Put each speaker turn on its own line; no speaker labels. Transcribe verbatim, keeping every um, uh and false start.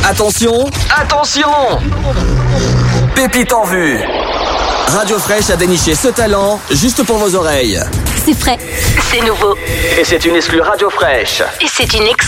Attention, attention! Pépite en vue. Radio Fraîche a déniché ce talent juste pour vos oreilles.
C'est frais, c'est nouveau.
Et c'est une exclue Radio Fraîche.
Et c'est une exclue